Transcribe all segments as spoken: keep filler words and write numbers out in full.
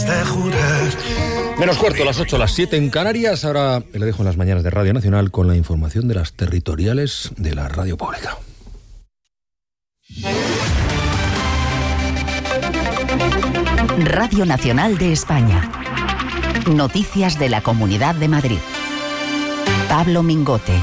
Menos cuarto, las ocho, las siete en Canarias. Ahora le dejo en las mañanas de Radio Nacional con la información de las territoriales de la radio pública. Radio Nacional de España. Noticias de la Comunidad de Madrid. Pablo Mingote.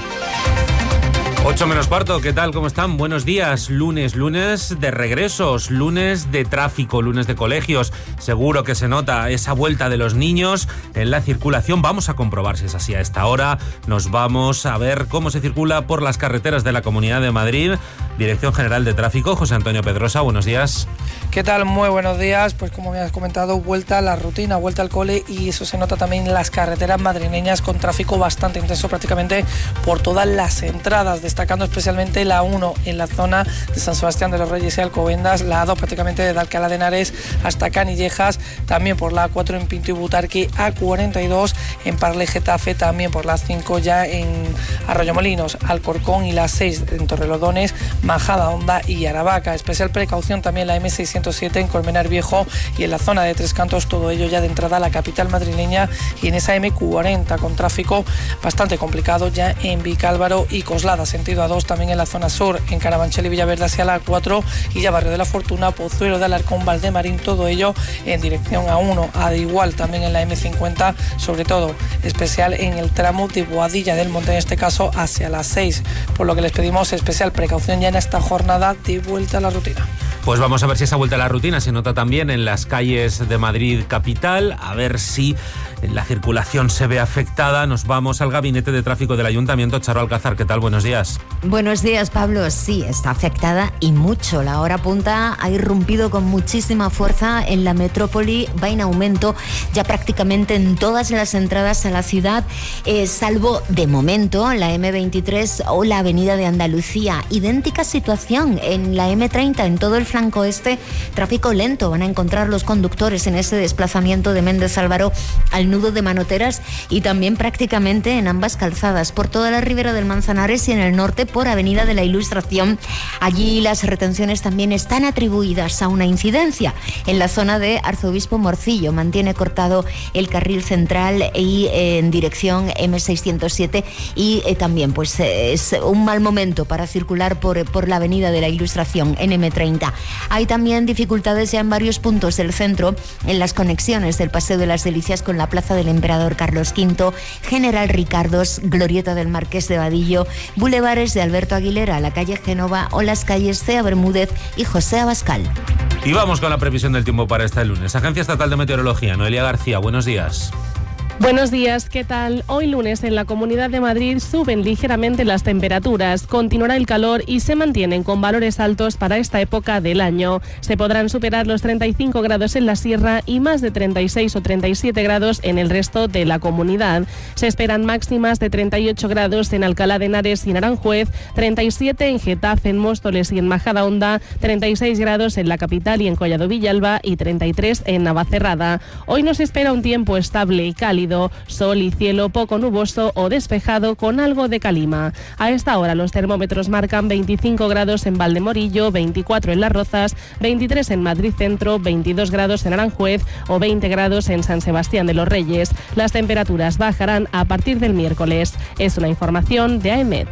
ocho menos cuarto, ¿qué tal? ¿Cómo están? Buenos días. Lunes, lunes de regresos, lunes de tráfico, lunes de colegios. Seguro que se nota esa vuelta de los niños en la circulación. Vamos a comprobar si es así a esta hora. Nos vamos a ver cómo se circula por las carreteras de la Comunidad de Madrid. Dirección General de Tráfico, José Antonio Pedrosa, buenos días. ¿Qué tal? Muy buenos días. Pues como me has comentado, vuelta a la rutina, vuelta al cole, y eso se nota también en las carreteras madrileñas con tráfico bastante intenso prácticamente por todas las entradas, destacando especialmente la uno en la zona de San Sebastián de los Reyes y Alcobendas, la dos prácticamente desde Alcalá de Henares hasta Canillejas, también por la A cuatro en Pinto y Butarque, A cuarenta y dos en Parle Getafe, también por la cinco ya en Arroyomolinos, Alcorcón, y la seis en Torrelodones, Majada Honda y Aravaca. Especial precaución también la eme seiscientos siete en Colmenar Viejo y en la zona de Tres Cantos, todo ello ya de entrada a la capital madrileña, y en esa eme cuarenta con tráfico bastante complicado ya en Vicálvaro y Coslada, sentido A dos, también en la zona sur, en Carabanchel y Villaverde hacia la A cuatro, y ya Barrio de la Fortuna, Pozuelo de Alarcón, Valdemarín, todo ello en dirección A uno. A de igual también en la eme cincuenta, sobre todo especial en el tramo de Boadilla del Monte, en este caso hacia las seis, por lo que les pedimos especial precaución ya en esta jornada de vuelta a la rutina. Pues vamos a ver si esa vuelta a la rutina se nota también en las calles de Madrid capital, a ver si la circulación se ve afectada. Nos vamos al Gabinete de Tráfico del Ayuntamiento. Charo Alcázar, ¿qué tal? Buenos días. Buenos días, Pablo. Sí, está afectada y mucho. La hora punta ha irrumpido con muchísima fuerza en la metrópoli, va en aumento ya prácticamente en todas las entradas a la ciudad, eh, salvo de momento la eme veintitrés o la Avenida de Andalucía. Idéntica situación en la eme treinta, en todo el flanco este, tráfico lento. Van a encontrar los conductores en ese desplazamiento de Méndez Álvaro al nudo de Manoteras, y también prácticamente en ambas calzadas, por toda la ribera del Manzanares y en el norte por Avenida de la Ilustración. Allí las retenciones también están atribuidas a una incidencia. En la zona de Arzobispo Morcillo mantiene cortado el carril central y eh, en dirección eme seiscientos siete, y eh, también pues eh, es un mal momento para circular por, por la Avenida de la Ilustración en eme treinta. Hay también dificultades ya en varios puntos del centro, en las conexiones del Paseo de las Delicias con la Plaza del Emperador Carlos quinto, General Ricardos, Glorieta del Marqués de Vadillo, bulevares de Alberto Aguilera, la calle Génova o las calles Cea Bermúdez y José Abascal. Y vamos con la previsión del tiempo para este lunes. Agencia Estatal de Meteorología, Noelia García, buenos días. Buenos días, ¿qué tal? Hoy lunes en la Comunidad de Madrid suben ligeramente las temperaturas, continuará el calor y se mantienen con valores altos para esta época del año. Se podrán superar los treinta y cinco grados en la sierra y más de treinta y seis o treinta y siete grados en el resto de la comunidad. Se esperan máximas de treinta y ocho grados en Alcalá de Henares y en Aranjuez, treinta y siete en Getafe, en Móstoles y en Majadahonda, treinta y seis grados en la capital y en Collado Villalba y treinta y tres en Navacerrada. Hoy nos espera un tiempo estable y cálido, sol y cielo poco nuboso o despejado con algo de calima. A esta hora los termómetros marcan veinticinco grados en Valdemorillo, veinticuatro en Las Rozas, veintitrés en Madrid Centro, veintidós grados en Aranjuez o veinte grados en San Sebastián de los Reyes. Las temperaturas bajarán a partir del miércoles. Es una información de AEMET.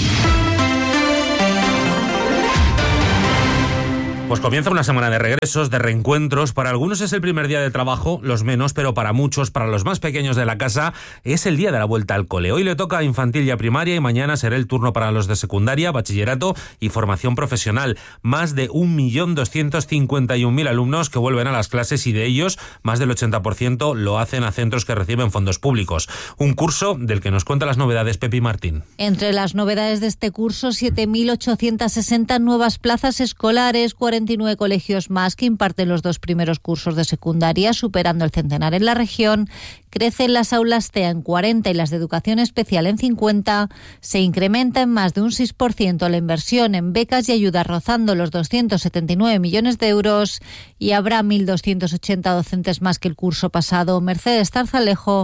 Pues comienza una semana de regresos, de reencuentros. Para algunos es el primer día de trabajo, los menos, pero para muchos, para los más pequeños de la casa, es el día de la vuelta al cole. Hoy le toca a infantil y a primaria y mañana será el turno para los de secundaria, bachillerato y formación profesional. Más de un millón doscientos cincuenta y un mil alumnos que vuelven a las clases, y de ellos más del ochenta por ciento lo hacen a centros que reciben fondos públicos. Un curso del que nos cuenta las novedades Pepi Martín. Entre las novedades de este curso, siete mil ochocientas sesenta nuevas plazas escolares, cuarenta y nueve colegios más que imparten los dos primeros cursos de secundaria, superando el centenar en la región. Crecen las aulas TEA en cuarenta y las de educación especial en cincuenta. Se incrementa en más de un seis por ciento la inversión en becas y ayudas, rozando los doscientos setenta y nueve millones de euros. Y habrá mil doscientos ochenta docentes más que el curso pasado. Mercedes Tarzalejo,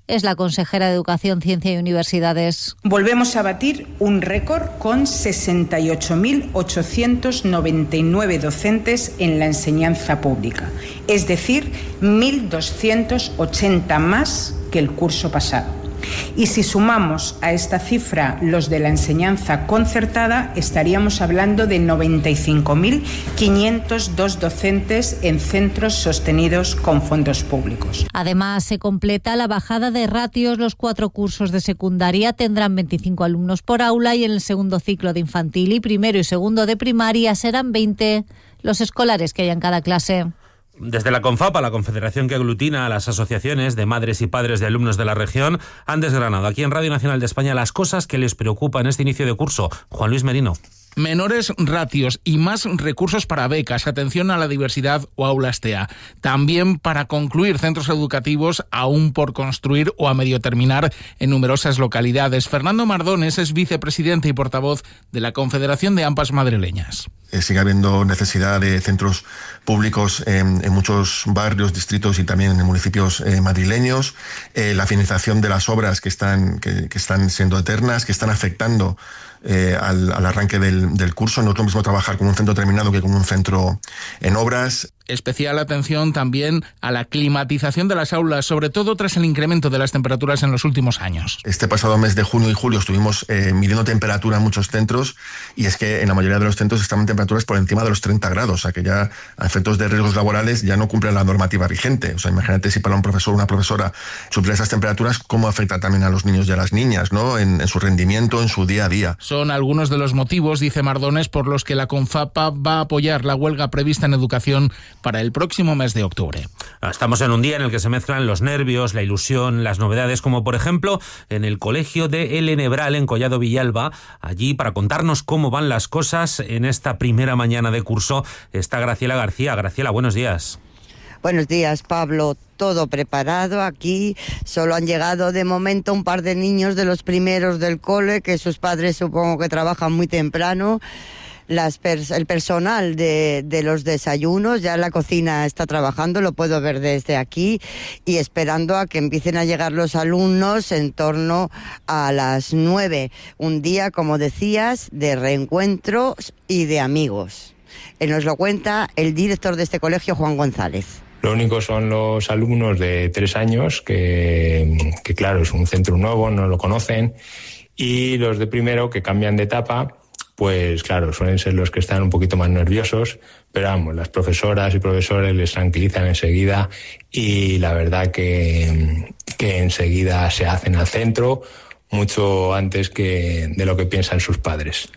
es la consejera de Educación, Ciencia y Universidades. Volvemos a batir un récord con sesenta y ocho mil ochocientos noventa y nueve docentes en la enseñanza pública, es decir, mil doscientos ochenta más que el curso pasado. Y si sumamos a esta cifra los de la enseñanza concertada, estaríamos hablando de noventa y cinco mil quinientos dos docentes en centros sostenidos con fondos públicos. Además, se completa la bajada de ratios. Los cuatro cursos de secundaria tendrán veinticinco alumnos por aula y en el segundo ciclo de infantil y primero y segundo de primaria serán veinte los escolares que hay en cada clase. Desde la CONFAPA, la confederación que aglutina a las asociaciones de madres y padres de alumnos de la región, han desgranado aquí en Radio Nacional de España las cosas que les preocupan en este inicio de curso. Juan Luis Merino. Menores ratios y más recursos para becas, atención a la diversidad o aulas T E A. También para concluir centros educativos aún por construir o a medio terminar en numerosas localidades. Fernando Mardones es vicepresidente y portavoz de la Confederación de AMPAs Madrileñas. Eh, sigue habiendo necesidad de centros públicos en, en muchos barrios, distritos y también en municipios eh, madrileños. Eh, la finalización de las obras que están, que, que están siendo eternas, que están afectando Eh, al, al arranque del, del curso. No es lo mismo trabajar con un centro terminado que con un centro en obras. Especial atención también a la climatización de las aulas, sobre todo tras el incremento de las temperaturas en los últimos años. Este pasado mes de junio y julio estuvimos eh, midiendo temperatura en muchos centros y es que en la mayoría de los centros estaban temperaturas por encima de los treinta grados, o sea que ya a efectos de riesgos laborales ya no cumplen la normativa vigente. O sea, imagínate si para un profesor o una profesora suplir esas temperaturas, cómo afecta también a los niños y a las niñas, ¿no? En, en su rendimiento, en su día a día. Son algunos de los motivos, dice Mardones, por los que la CONFAPA va a apoyar la huelga prevista en educación para el próximo mes de octubre. Estamos en un día en el que se mezclan los nervios, la ilusión, las novedades, como por ejemplo en el colegio de El Enebral en Collado Villalba. Allí, para contarnos cómo van las cosas en esta primera mañana de curso, está Graciela García. Graciela, buenos días. Buenos días, Pablo. Todo preparado aquí. Solo han llegado de momento un par de niños de los primeros del cole, que sus padres supongo que trabajan muy temprano. Las pers- el personal de, de los desayunos, ya la cocina está trabajando, lo puedo ver desde aquí, y esperando a que empiecen a llegar los alumnos en torno a las nueve. Un día, como decías, de reencuentros y de amigos. Él nos lo cuenta el director de este colegio, Juan González. Lo único son los alumnos de tres años, que, que claro, es un centro nuevo, no lo conocen, y los de primero, que cambian de etapa, pues claro, suelen ser los que están un poquito más nerviosos, pero vamos, las profesoras y profesores les tranquilizan enseguida y la verdad que, que enseguida se hacen al centro mucho antes que de lo que piensan sus padres.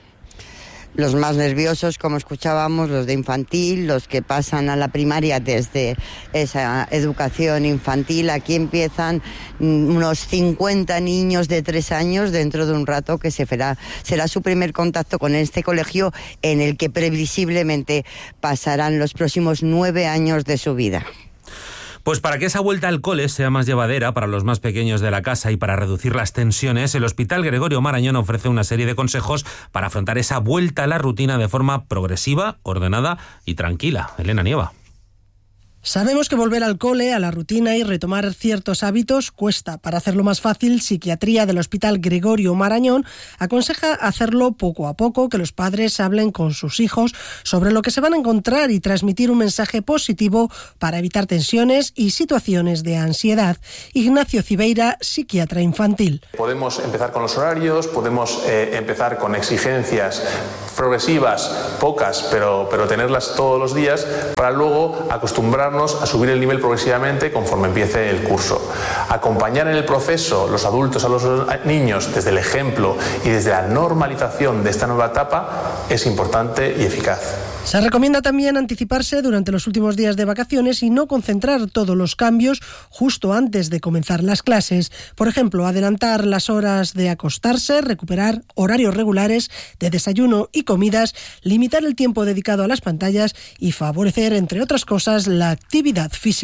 Los más nerviosos, como escuchábamos, los de infantil, los que pasan a la primaria desde esa educación infantil. Aquí empiezan unos cincuenta niños de tres años dentro de un rato, que se será, será su primer contacto con este colegio en el que previsiblemente pasarán los próximos nueve años de su vida. Pues para que esa vuelta al cole sea más llevadera para los más pequeños de la casa y para reducir las tensiones, el Hospital Gregorio Marañón ofrece una serie de consejos para afrontar esa vuelta a la rutina de forma progresiva, ordenada y tranquila. Elena Nieva. Sabemos que volver al cole, a la rutina y retomar ciertos hábitos cuesta. Para hacerlo más fácil, Psiquiatría del Hospital Gregorio Marañón aconseja hacerlo poco a poco, que los padres hablen con sus hijos sobre lo que se van a encontrar y transmitir un mensaje positivo para evitar tensiones y situaciones de ansiedad. Ignacio Cibeira, psiquiatra infantil. Podemos empezar con los horarios, podemos eh, empezar con exigencias progresivas, pocas, pero, pero tenerlas todos los días, para luego acostumbrarnos a subir el nivel progresivamente conforme empiece el curso. Acompañar en el proceso los adultos a los niños desde el ejemplo y desde la normalización de esta nueva etapa es importante y eficaz. Se recomienda también anticiparse durante los últimos días de vacaciones y no concentrar todos los cambios justo antes de comenzar las clases. Por ejemplo, adelantar las horas de acostarse, recuperar horarios regulares de desayuno y comidas, limitar el tiempo dedicado a las pantallas y favorecer, entre otras cosas, la actividad física.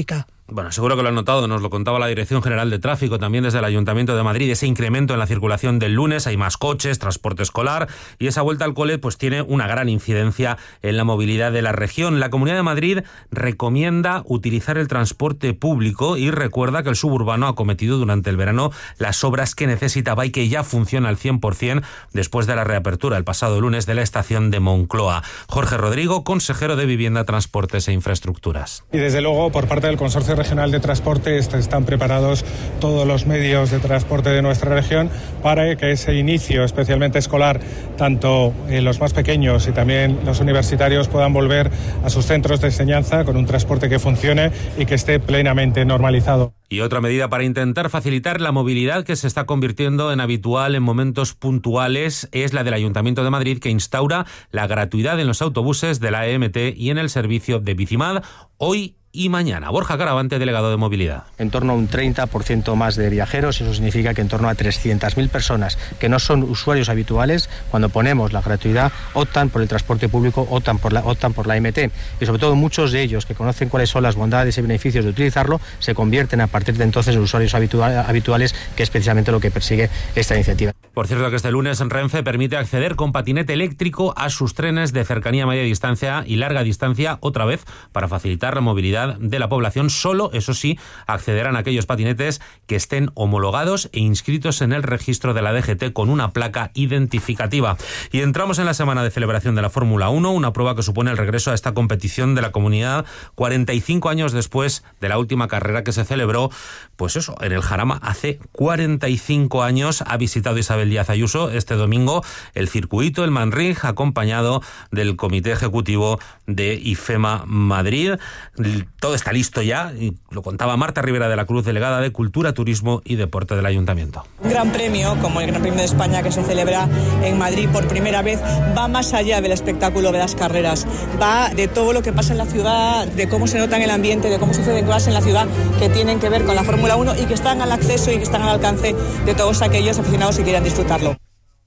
Bueno, seguro que lo han notado, nos lo contaba la Dirección General de Tráfico, también desde el Ayuntamiento de Madrid, ese incremento en la circulación del lunes, hay más coches, transporte escolar, y esa vuelta al cole pues tiene una gran incidencia en la movilidad de la región. La Comunidad de Madrid recomienda utilizar el transporte público y recuerda que el suburbano ha acometido durante el verano las obras que necesitaba y que ya funciona al cien por ciento después de la reapertura el pasado lunes de la estación de Moncloa. Jorge Rodrigo, consejero de Vivienda, Transportes e Infraestructuras. Y desde luego, por parte del Consorcio Regional de Transporte están preparados todos los medios de transporte de nuestra región para que ese inicio, especialmente escolar, tanto eh, los más pequeños y también los universitarios puedan volver a sus centros de enseñanza con un transporte que funcione y que esté plenamente normalizado. Y otra medida para intentar facilitar la movilidad que se está convirtiendo en habitual en momentos puntuales es la del Ayuntamiento de Madrid, que instaura la gratuidad en los autobuses de la E M T y en el servicio de Bicimad hoy y mañana. Borja Caravante, delegado de Movilidad. En torno a un treinta por ciento más de viajeros, eso significa que en torno a trescientas mil personas que no son usuarios habituales, cuando ponemos la gratuidad, optan por el transporte público, optan por la, optan por la E M T. Y sobre todo muchos de ellos que conocen cuáles son las bondades y beneficios de utilizarlo, se convierten a partir de entonces en usuarios habitual, habituales, que es precisamente lo que persigue esta iniciativa. Por cierto, que este lunes Renfe permite acceder con patinete eléctrico a sus trenes de cercanía, media distancia y larga distancia, otra vez para facilitar la movilidad de la población. Solo, eso sí, accederán a aquellos patinetes que estén homologados e inscritos en el registro de la D G T con una placa identificativa. Y entramos en la semana de celebración de la Fórmula uno, una prueba que supone el regreso a esta competición de la comunidad cuarenta y cinco años después de la última carrera que se celebró, pues eso, en el Jarama hace cuarenta y cinco años. Ha visitado Isabel Díaz Ayuso este domingo el circuito, el Manring, acompañado del Comité Ejecutivo de IFEMA Madrid. Todo está listo ya, y lo contaba Marta Rivera de la Cruz, delegada de Cultura, Turismo y Deporte del Ayuntamiento. Un gran premio, como el Gran Premio de España que se celebra en Madrid por primera vez, va más allá del espectáculo de las carreras, va de todo lo que pasa en la ciudad, de cómo se nota en el ambiente, de cómo suceden cosas en la ciudad que tienen que ver con la Fórmula uno y que están al acceso y que están al alcance de todos aquellos aficionados que quieran disfrutarlo.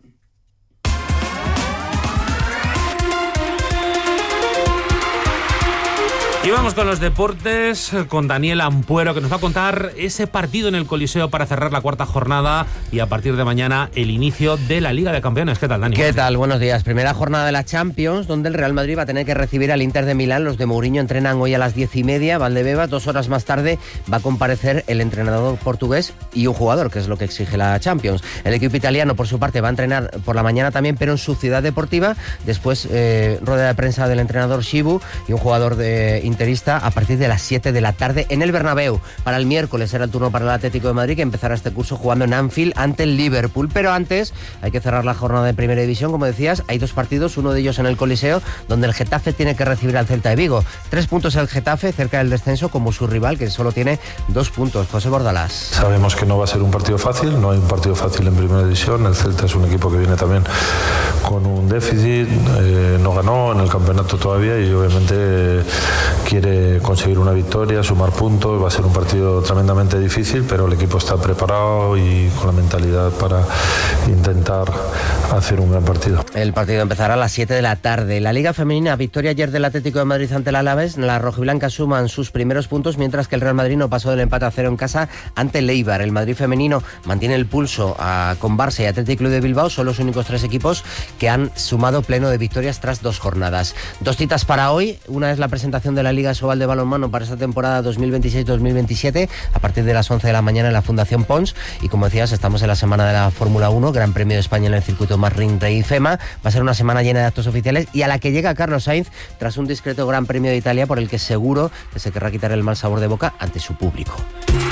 Y vamos con los deportes, con Daniel Ampuero, que nos va a contar ese partido en el Coliseo para cerrar la cuarta jornada y a partir de mañana el inicio de la Liga de Campeones. ¿Qué tal, Dani? ¿Qué tal? Buenos días. Primera jornada de la Champions, donde el Real Madrid va a tener que recibir al Inter de Milán. Los de Mourinho entrenan hoy a las diez y media. Valdebebas, dos horas más tarde, va a comparecer el entrenador portugués y un jugador, que es lo que exige la Champions. El equipo italiano, por su parte, va a entrenar por la mañana también, pero en su ciudad deportiva. Después, eh, rueda de prensa del entrenador Chibu y un jugador de interista a partir de las siete de la tarde en el Bernabéu. Para el miércoles será el turno para el Atlético de Madrid, que empezará este curso jugando en Anfield ante el Liverpool. Pero antes hay que cerrar la jornada de Primera División. Como decías, hay dos partidos, uno de ellos en el Coliseo, donde el Getafe tiene que recibir al Celta de Vigo. Tres puntos el Getafe, cerca del descenso, como su rival, que solo tiene dos puntos. José Bordalás. Sabemos que no va a ser un partido fácil, no hay un partido fácil en Primera División. El Celta es un equipo que viene también con un déficit, eh, no ganó en el campeonato todavía y obviamente quiere conseguir una victoria, sumar puntos. Va a ser un partido tremendamente difícil, pero el equipo está preparado y con la mentalidad para intentar hacer un gran partido. El partido empezará a las siete de la tarde. La Liga Femenina, victoria ayer del Atlético de Madrid ante el Alavés. Las rojiblancas suman sus primeros puntos, mientras que el Real Madrid no pasó del empate a cero en casa ante el Eibar. El Madrid femenino mantiene el pulso a, con Barça y Athletic Club de Bilbao. Son los únicos tres equipos que han sumado pleno de victorias tras dos jornadas. Dos citas para hoy. Una es la presentación de la Liga Sobal de balonmano para esta temporada dos mil veintiséis dos mil veintisiete a partir de las once de la mañana en la Fundación Pons. Y como decías, estamos en la semana de la Fórmula uno, Gran Premio de España en el circuito Manring de IFEMA. Va a ser una semana llena de actos oficiales y a la que llega Carlos Sainz tras un discreto Gran Premio de Italia por el que seguro que se querrá quitar el mal sabor de boca ante su público.